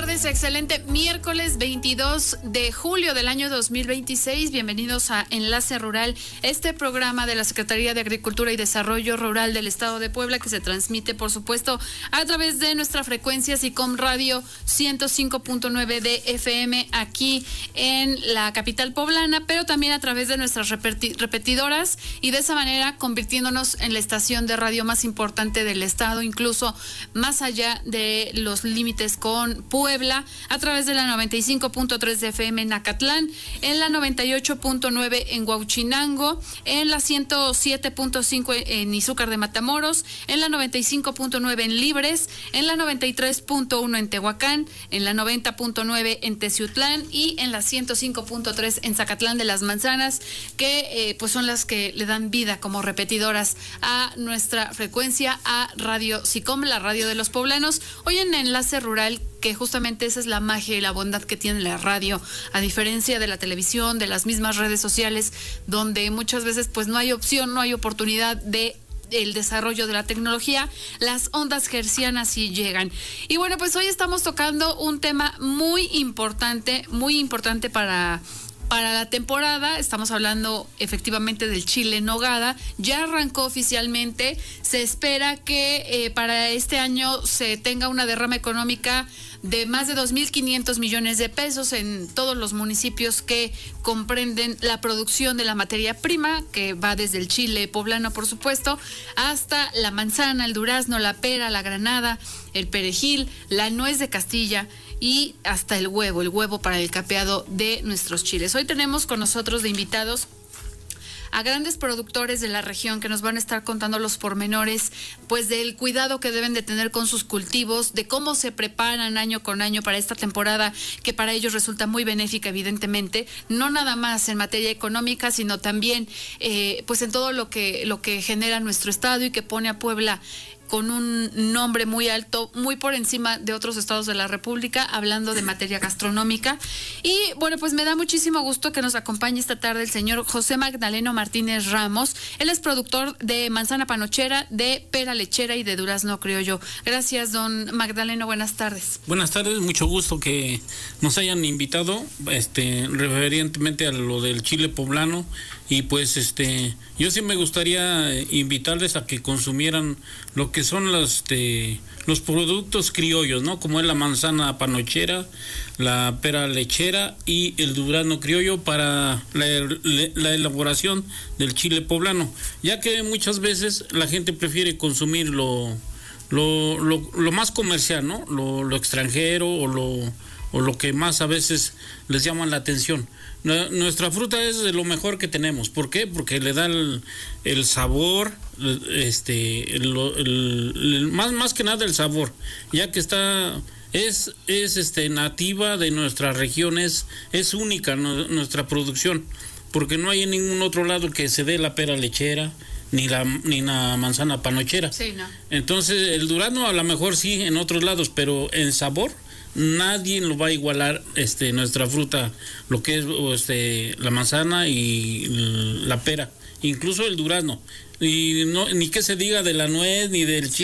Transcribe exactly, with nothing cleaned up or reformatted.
tardes, excelente miércoles veintidós de julio del año dos mil veintiséis. Bienvenidos a Enlace Rural, este programa de la Secretaría de Agricultura y Desarrollo Rural del Estado de Puebla, que se transmite, por supuesto, a través de nuestra frecuencia SICOM Radio ciento cinco punto nueve de F M aquí en la capital poblana, pero también a través de nuestras repeti- repetidoras y de esa manera convirtiéndonos en la estación de radio más importante del estado, incluso más allá de los límites con Puebla, a través de la noventa y cinco punto tres de F M en Acatlán, en la noventa y ocho punto nueve en Huauchinango, en la ciento siete punto cinco en Izúcar de Matamoros, en la noventa y cinco punto nueve en Libres, en la noventa y tres punto uno en Tehuacán, en la noventa punto nueve en Teciutlán y en la ciento cinco punto tres en Zacatlán de las Manzanas, que eh, pues son las que le dan vida como repetidoras a nuestra frecuencia, a Radio SICOM, la radio de los poblanos. Hoy en Enlace Rural, que justamente esa es la magia y la bondad que tiene la radio, a diferencia de la televisión, de las mismas redes sociales, donde muchas veces pues no hay opción, no hay oportunidad de el desarrollo de la tecnología, las ondas hercianas sí llegan. Y bueno, pues hoy estamos tocando un tema muy importante, muy importante para... Para la temporada. Estamos hablando efectivamente del chile en nogada. Ya arrancó oficialmente. Se espera que eh, para este año se tenga una derrama económica de más de dos mil quinientos millones de pesos en todos los municipios que comprenden la producción de la materia prima, que va desde el chile poblano, por supuesto, hasta la manzana, el durazno, la pera, la granada, el perejil, la nuez de Castilla y hasta el huevo, el huevo para el capeado de nuestros chiles. Hoy tenemos con nosotros de invitados a grandes productores de la región que nos van a estar contando los pormenores, pues del cuidado que deben de tener con sus cultivos, de cómo se preparan año con año para esta temporada, que para ellos resulta muy benéfica, evidentemente, no nada más en materia económica, sino también eh, pues en todo lo que, lo que genera nuestro estado y que pone a Puebla con un nombre muy alto, muy por encima de otros estados de la República, hablando de materia gastronómica. Y bueno, pues me da muchísimo gusto que nos acompañe esta tarde el señor José Magdaleno Martínez Ramos. Él es productor de manzana panochera, de pera lechera y de durazno criollo. Gracias, don Magdaleno, buenas tardes. Buenas tardes, mucho gusto que nos hayan invitado, este, referentemente a lo del chile poblano. Y pues este yo sí me gustaría invitarles a que consumieran lo que son los, este, los productos criollos, ¿no? Como es la manzana panochera, la pera lechera y el durazno criollo para la, la elaboración del chile poblano, ya que muchas veces la gente prefiere consumir lo, lo, lo, lo más comercial, ¿no? Lo, lo extranjero o lo, o lo que más a veces les llama la atención. Nuestra fruta es de lo mejor que tenemos. ¿Por qué? Porque le da el, el sabor, este, el, el, el, más, más que nada el sabor, ya que está, es, es este, nativa de nuestra región, es, es única no, nuestra producción, porque no hay en ningún otro lado que se dé la pera lechera, ni la, ni la manzana panochera. Sí, no. Entonces, el durazno a lo mejor sí en otros lados, pero en sabor nadie lo va a igualar, este, nuestra fruta, lo que es este, la manzana y la pera, incluso el durazno. Y no, ni que se diga de la nuez ni del chile.